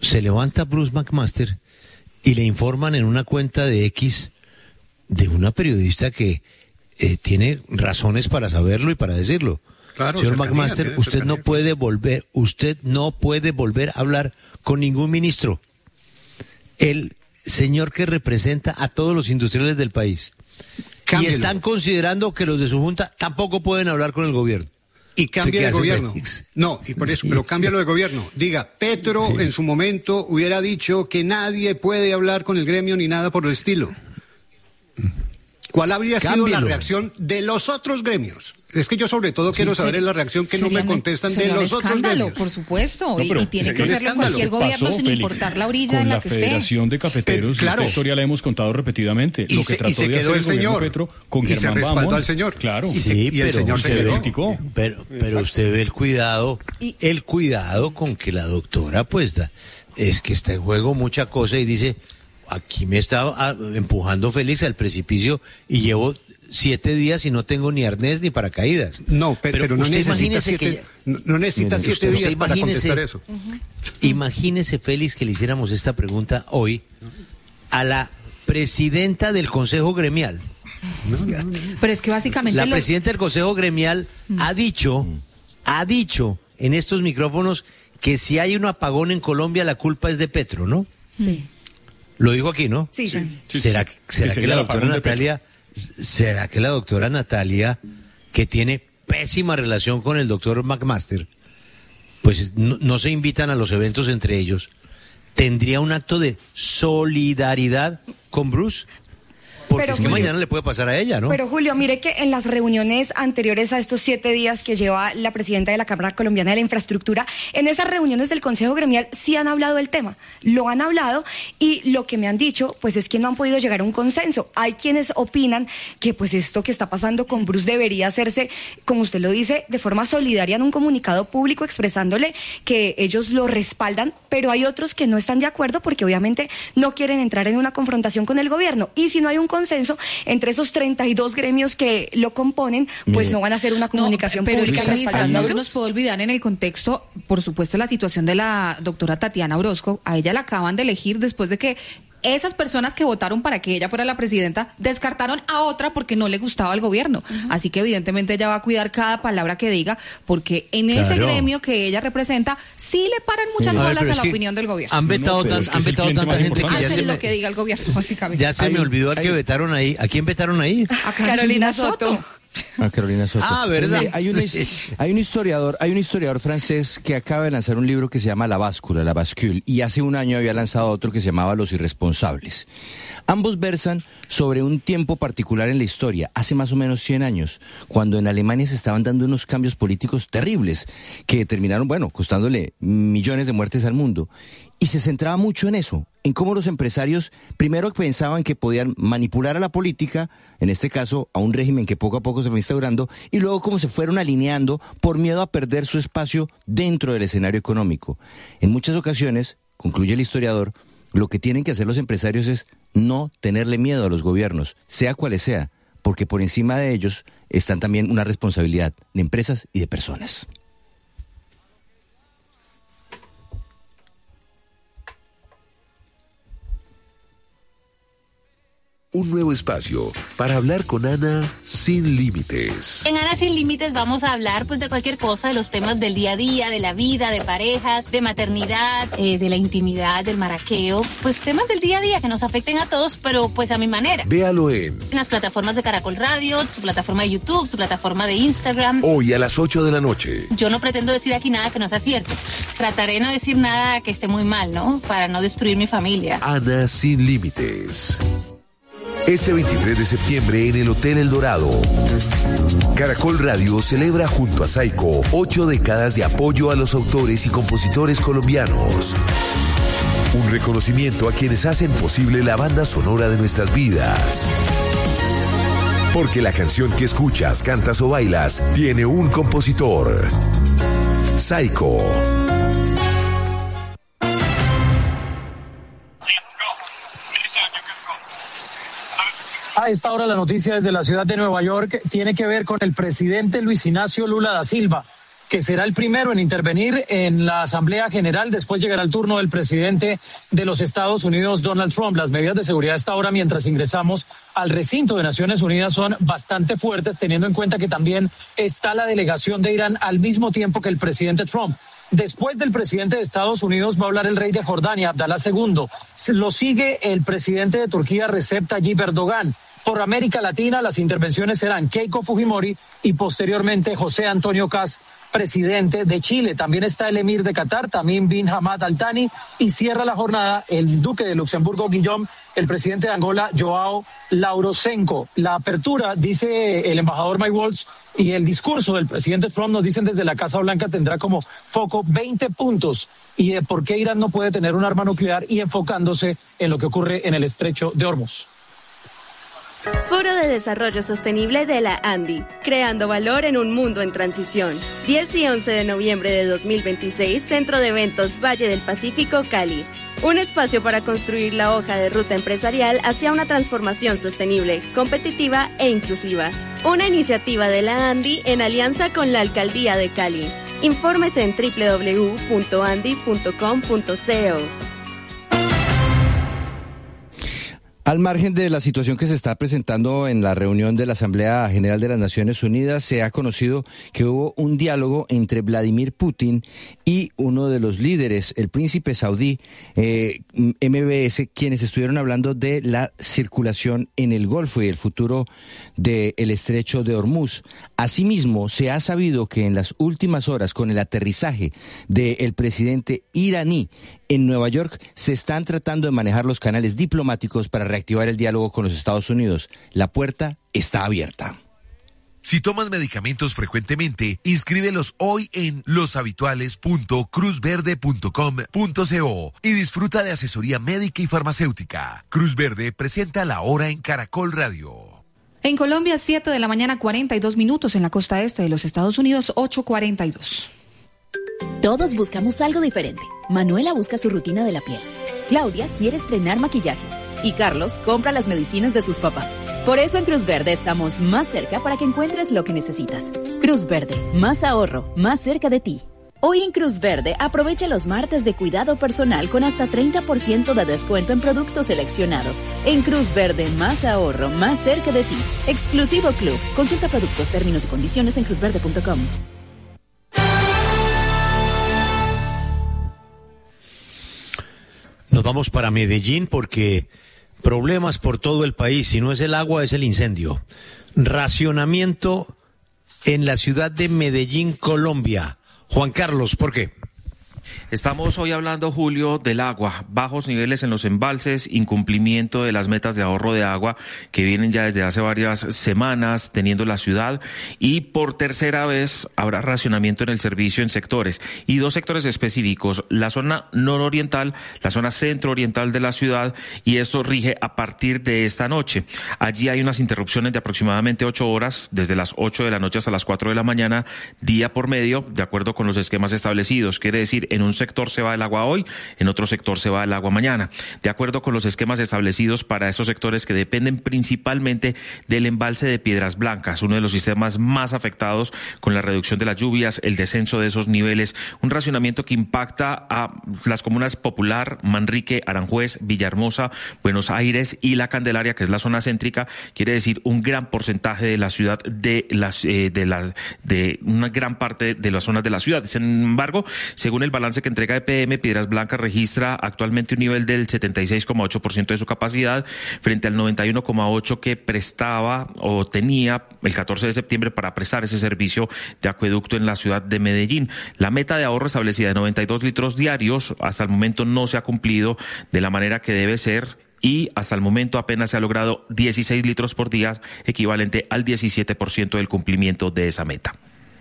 se levanta Bruce McMaster y le informan en una cuenta de X de una periodista que tiene razones para saberlo y para decirlo. Claro, señor McMaster, usted no puede volver a hablar con ningún ministro. El señor que representa a todos los industriales del país. Cámbielo. Y están considerando que los de su junta tampoco pueden hablar con el gobierno. Y cambia de gobierno. No, y por eso, pero cámbialo de gobierno. Diga, Petro en su momento hubiera dicho que nadie puede hablar con el gremio ni nada por el estilo. ¿Cuál habría sido la reacción de los otros gremios? Es que yo sobre todo quiero saber la reacción que no me contestan de los otros gremios. Por supuesto, no, y tiene que hacerlo cualquier gobierno sin importar la orilla en la que esté. Con la Federación de Cafeteros, esta historia la hemos contado repetidamente. Lo que trató de hacer el gobierno Petro con Germán Bamón. Y se respaldó al señor. Claro. Sí, y el señor se criticó. Pero usted ve el cuidado con que la doctora, pues, es que está en juego mucha cosa y dice, aquí me está empujando Félix al precipicio y llevo 7 días y no tengo ni arnés ni paracaídas. No, pero no necesita 7 días para contestar eso. Imagínese, Félix, que le hiciéramos esta pregunta hoy a la presidenta del Consejo Gremial. Pero es que básicamente la presidenta del Consejo Gremial ha dicho en estos micrófonos que si hay un apagón en Colombia la culpa es de Petro, ¿no? Sí. Lo dijo aquí, ¿no? Sí. ¿Será que la doctora Natalia... ¿Será que la doctora Natalia, que tiene pésima relación con el doctor McMaster, pues no se invitan a los eventos entre ellos, tendría un acto de solidaridad con Bruce? Porque pero, es que Julio, mañana le puede pasar a ella, ¿no? Pero Julio, mire que en las reuniones anteriores a estos 7 días que lleva la presidenta de la Cámara Colombiana de la Infraestructura, en esas reuniones del Consejo Gremial sí han hablado del tema, lo han hablado y lo que me han dicho pues es que no han podido llegar a un consenso. Hay quienes opinan que pues esto que está pasando con Bruce debería hacerse, como usted lo dice, de forma solidaria en un comunicado público expresándole que ellos lo respaldan, pero hay otros que no están de acuerdo porque obviamente no quieren entrar en una confrontación con el gobierno y si no hay un consenso entre esos 32 gremios que lo componen, pues no van a hacer una comunicación pública. Pero es que no se nos puede olvidar en el contexto, por supuesto, la situación de la doctora Tatiana Orozco. A ella la acaban de elegir después de que esas personas que votaron para que ella fuera la presidenta descartaron a otra porque no le gustaba al gobierno. Así que evidentemente ella va a cuidar cada palabra que diga porque en ese gremio que ella representa sí le paran muchas bolas a la opinión del gobierno. Han vetado tanta gente que hacen lo que diga el gobierno, básicamente. Ya se me olvidó al que vetaron ahí. ¿A quién vetaron ahí? A Carolina Soto. A Carolina Soto. ¿Verdad? Hay un historiador francés que acaba de lanzar un libro que se llama La Báscula, La Bascule, y hace un año había lanzado otro que se llamaba Los Irresponsables. Ambos versan sobre un tiempo particular en la historia, hace más o menos 100 años, cuando en Alemania se estaban dando unos cambios políticos terribles que terminaron, costándole millones de muertes al mundo. Y se centraba mucho en eso, en cómo los empresarios primero pensaban que podían manipular a la política, en este caso a un régimen que poco a poco se fue instaurando, y luego cómo se fueron alineando por miedo a perder su espacio dentro del escenario económico. En muchas ocasiones, concluye el historiador, lo que tienen que hacer los empresarios es no tenerle miedo a los gobiernos, sea cuales sea, porque por encima de ellos están también una responsabilidad de empresas y de personas. Un nuevo espacio para hablar con Ana sin límites. En Ana sin límites vamos a hablar pues de cualquier cosa, de los temas del día a día, de la vida, de parejas, de maternidad, de la intimidad, del maraqueo, pues temas del día a día que nos afecten a todos, pero pues a mi manera. Véalo en las plataformas de Caracol Radio, su plataforma de YouTube, su plataforma de Instagram. Hoy a las 8 de la noche. Yo no pretendo decir aquí nada que no sea cierto. Trataré de no decir nada que esté muy mal, ¿no? Para no destruir mi familia. Ana sin límites. Este 23 de septiembre en el Hotel El Dorado. Caracol Radio celebra junto a Saico 8 décadas de apoyo a los autores y compositores colombianos. Un reconocimiento a quienes hacen posible la banda sonora de nuestras vidas. Porque la canción que escuchas, cantas o bailas tiene un compositor. Saico. A esta hora la noticia desde la ciudad de Nueva York tiene que ver con el presidente Luis Ignacio Lula da Silva, que será el primero en intervenir en la Asamblea General. Después llegará el turno del presidente de los Estados Unidos, Donald Trump. Las medidas de seguridad hasta ahora, mientras ingresamos al recinto de Naciones Unidas, son bastante fuertes, teniendo en cuenta que también está la delegación de Irán al mismo tiempo que el presidente Trump. Después del presidente de Estados Unidos va a hablar el rey de Jordania, Abdalá II. Lo sigue el presidente de Turquía, Recep Tayyip Erdogan. Por América Latina, las intervenciones serán Keiko Fujimori y posteriormente José Antonio Kast, presidente de Chile. También está el emir de Qatar, Tamim bin Hamad Al Thani, y cierra la jornada el duque de Luxemburgo, Guillaume, el presidente de Angola, Joao Lourenço. La apertura, dice el embajador Mike Waltz, y el discurso del presidente Trump, nos dicen desde la Casa Blanca, tendrá como foco 20 puntos y de por qué Irán no puede tener un arma nuclear, y enfocándose en lo que ocurre en el estrecho de Hormuz. Foro de Desarrollo Sostenible de la ANDI, creando valor en un mundo en transición. 10 y 11 de noviembre de 2026, Centro de Eventos Valle del Pacífico, Cali. Un espacio para construir la hoja de ruta empresarial hacia una transformación sostenible, competitiva e inclusiva. Una iniciativa de la ANDI en alianza con la Alcaldía de Cali. Infórmese en www.andi.com.co. Al margen de la situación que se está presentando en la reunión de la Asamblea General de las Naciones Unidas, se ha conocido que hubo un diálogo entre Vladimir Putin y uno de los líderes, el príncipe saudí MBS, quienes estuvieron hablando de la circulación en el Golfo y el futuro del estrecho de Hormuz. Asimismo, se ha sabido que en las últimas horas, con el aterrizaje del presidente iraní en Nueva York, se están tratando de manejar los canales diplomáticos para reactivar el diálogo con los Estados Unidos. La puerta está abierta. Si tomas medicamentos frecuentemente, inscríbelos hoy en loshabituales.cruzverde.com.co y disfruta de asesoría médica y farmacéutica. Cruz Verde presenta La Hora en Caracol Radio. En Colombia, 7 de la mañana, 42 minutos. En la costa este de los Estados Unidos, 8:42. Todos buscamos algo diferente. Manuela busca su rutina de la piel. Claudia quiere estrenar maquillaje. Y Carlos compra las medicinas de sus papás. Por eso en Cruz Verde estamos más cerca para que encuentres lo que necesitas. Cruz Verde, más ahorro, más cerca de ti. Hoy en Cruz Verde aprovecha los martes de cuidado personal con hasta 30% de descuento en productos seleccionados. En Cruz Verde, más ahorro, más cerca de ti. Exclusivo Club. Consulta productos, términos y condiciones en cruzverde.com. Nos vamos para Medellín porque problemas por todo el país. Si no es el agua, es el incendio. Racionamiento en la ciudad de Medellín, Colombia. Juan Carlos, ¿por qué? Estamos hoy hablando, Julio, del agua, bajos niveles en los embalses, incumplimiento de las metas de ahorro de agua que vienen ya desde hace varias semanas teniendo la ciudad, y por tercera vez habrá racionamiento en el servicio en sectores, y dos sectores específicos, la zona nororiental, la zona centro-oriental de la ciudad, y esto rige a partir de esta noche. Allí hay unas interrupciones de aproximadamente 8 horas, desde las 8 de la noche hasta las 4 de la mañana, día por medio, de acuerdo con los esquemas establecidos. Quiere decir, en un sector se va el agua hoy, en otro sector se va el agua mañana, de acuerdo con los esquemas establecidos para esos sectores que dependen principalmente del embalse de Piedras Blancas, uno de los sistemas más afectados con la reducción de las lluvias, el descenso de esos niveles, un racionamiento que impacta a las comunas Popular, Manrique, Aranjuez, Villahermosa, Buenos Aires y La Candelaria, que es la zona céntrica. Quiere decir un gran porcentaje de la ciudad, de una gran parte de las zonas de la ciudad. Sin embargo, según el balance que entrega EPM, Piedras Blancas registra actualmente un nivel del 76,8% de su capacidad frente al 91,8% que prestaba o tenía el 14 de septiembre para prestar ese servicio de acueducto en la ciudad de Medellín. La meta de ahorro establecida de 92 litros diarios hasta el momento no se ha cumplido de la manera que debe ser, y hasta el momento apenas se ha logrado 16 litros por día, equivalente al 17% del cumplimiento de esa meta.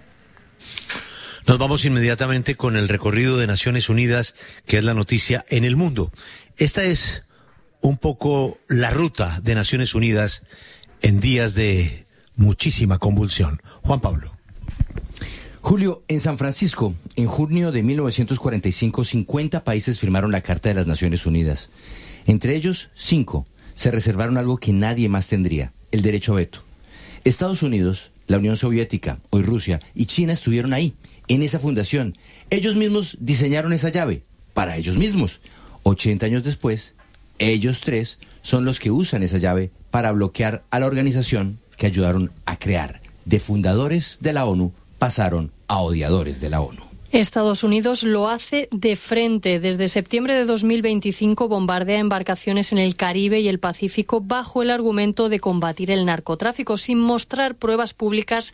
Nos vamos inmediatamente con el recorrido de Naciones Unidas, que es la noticia en el mundo. Esta es un poco la ruta de Naciones Unidas en días de muchísima convulsión. Juan Pablo. Julio, en San Francisco, en junio de 1945, 50 países firmaron la Carta de las Naciones Unidas. Entre ellos, 5 se reservaron algo que nadie más tendría, el derecho a veto. Estados Unidos, la Unión Soviética, hoy Rusia, y China estuvieron ahí, en esa fundación. Ellos mismos diseñaron esa llave, para ellos mismos. 80 años después, ellos tres son los que usan esa llave para bloquear a la organización que ayudaron a crear. De fundadores de la ONU pasaron a odiadores de la ONU. Estados Unidos lo hace de frente. Desde septiembre de 2025 bombardea embarcaciones en el Caribe y el Pacífico bajo el argumento de combatir el narcotráfico, sin mostrar pruebas públicas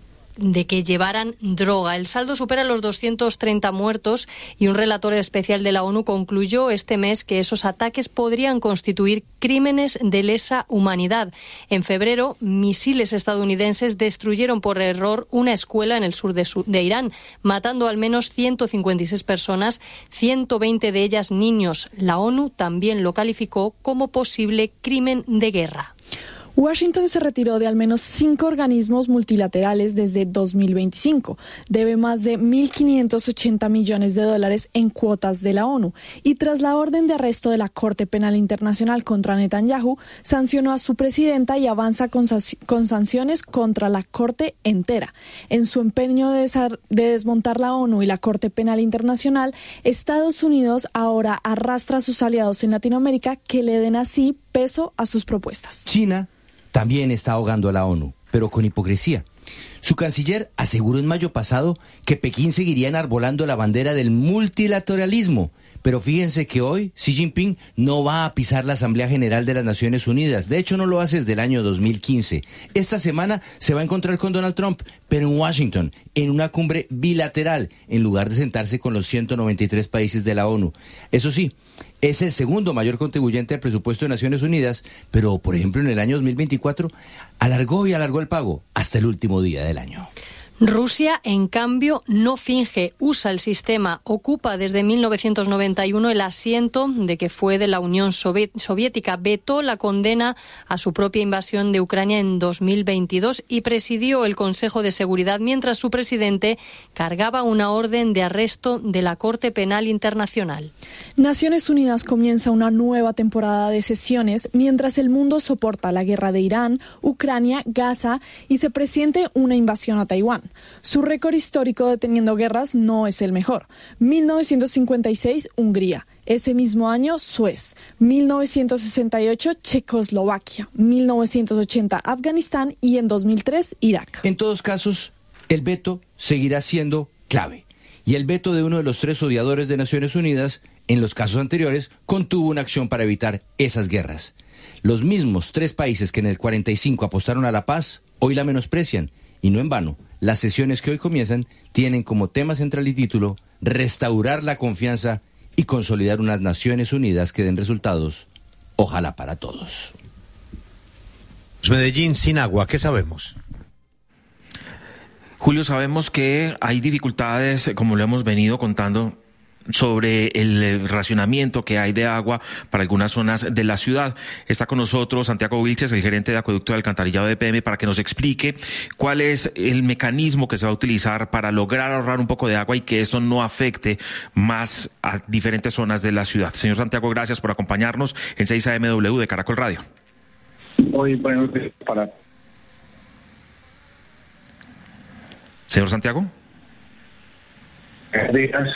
de que llevaran droga. El saldo supera los 230 muertos y un relator especial de la ONU concluyó este mes que esos ataques podrían constituir crímenes de lesa humanidad. En febrero, misiles estadounidenses destruyeron por error una escuela en el sur de Irán, matando al menos 156 personas, 120 de ellas niños. La ONU también lo calificó como posible crimen de guerra. Washington se retiró de al menos 5 organismos multilaterales desde 2025. Debe más de 1.580 millones de dólares en cuotas de la ONU. Y tras la orden de arresto de la Corte Penal Internacional contra Netanyahu, sancionó a su presidenta y avanza con sanciones contra la Corte entera. En su empeño de desmontar la ONU y la Corte Penal Internacional, Estados Unidos ahora arrastra a sus aliados en Latinoamérica que le den así peso a sus propuestas. China también está ahogando a la ONU, pero con hipocresía. Su canciller aseguró en mayo pasado que Pekín seguiría enarbolando la bandera del multilateralismo. Pero fíjense que hoy Xi Jinping no va a pisar la Asamblea General de las Naciones Unidas. De hecho, no lo hace desde el año 2015. Esta semana se va a encontrar con Donald Trump, pero en Washington, en una cumbre bilateral, en lugar de sentarse con los 193 países de la ONU. Eso sí, es el segundo mayor contribuyente al presupuesto de Naciones Unidas, pero, por ejemplo, en el año 2024, alargó el pago hasta el último día del año. Rusia, en cambio, no finge, usa el sistema, ocupa desde 1991 el asiento de que fue de la Unión Soviética, vetó la condena a su propia invasión de Ucrania en 2022 y presidió el Consejo de Seguridad mientras su presidente cargaba una orden de arresto de la Corte Penal Internacional. Naciones Unidas comienza una nueva temporada de sesiones mientras el mundo soporta la guerra de Irán, Ucrania, Gaza y se presiente una invasión a Taiwán. Su récord histórico deteniendo guerras no es el mejor. 1956, Hungría. Ese mismo año, Suez. 1968, Checoslovaquia. 1980, Afganistán y en 2003, Irak. En todos casos, el veto seguirá siendo clave. Y el veto de uno de los 3 odiadores de Naciones Unidas, en los casos anteriores, contuvo una acción para evitar esas guerras. Los mismos 3 países que en el 45 apostaron a la paz, hoy la menosprecian. Y no en vano, las sesiones que hoy comienzan tienen como tema central y título restaurar la confianza y consolidar unas Naciones Unidas que den resultados, ojalá para todos. Medellín sin agua, ¿qué sabemos? Julio, sabemos que hay dificultades, como lo hemos venido contando, sobre el racionamiento que hay de agua para algunas zonas de la ciudad. Está con nosotros Santiago Vilches, el gerente de acueducto de alcantarillado de EPM, para que nos explique cuál es el mecanismo que se va a utilizar para lograr ahorrar un poco de agua y que eso no afecte más a diferentes zonas de la ciudad. Señor Santiago, gracias por acompañarnos en 6 AMW de Caracol Radio. Muy buenos días para... Señor Santiago. Buenos días.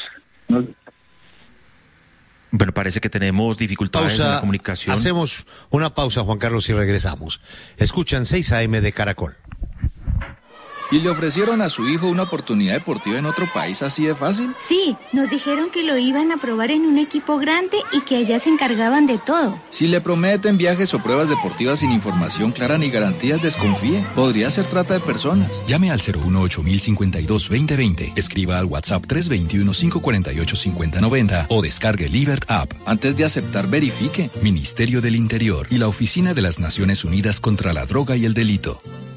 Bueno, parece que tenemos dificultades en la comunicación. Hacemos una pausa, Juan Carlos, y regresamos. Escuchan 6 AM de Caracol. ¿Y le ofrecieron a su hijo una oportunidad deportiva en otro país así de fácil? Sí, nos dijeron que lo iban a probar en un equipo grande y que allá se encargaban de todo. Si le prometen viajes o pruebas deportivas sin información clara ni garantías, desconfíe. Podría ser trata de personas. Llame al 018-052-2020. Escriba al WhatsApp 321-548-5090 o descargue el Libert App. Antes de aceptar, verifique. Ministerio del Interior y la Oficina de las Naciones Unidas contra la Droga y el Delito.